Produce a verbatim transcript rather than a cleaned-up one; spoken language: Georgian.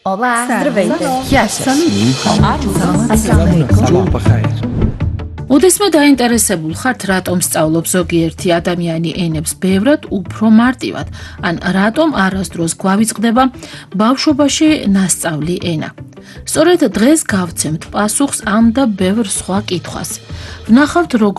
Olá, здравейте. უდესმე დაინტერესებულ ხართ, რატომ სწავლობ ზოგიერთი ადამიანი ენებს ბევრად, უფრო მარტივად, ან რატომ არასდროს გვავიწყდება ბავშვობაში ნასწავლი ენა. სწორედ დღეს გავცემთ პასუხს ამ და ბევრ სხვა კითხვას. ვნახავთ,